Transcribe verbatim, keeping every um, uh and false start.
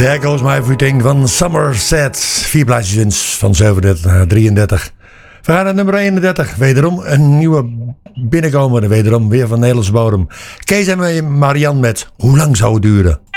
There Goes My Everything van Somerset. Vier plaatjes winst van zevenendertig naar drieëndertig. We gaan naar nummer eenendertig. Wederom een nieuwe binnenkomer. Wederom weer van Nederlandse bodem. Kees en Marianne met Hoe lang zou het duren?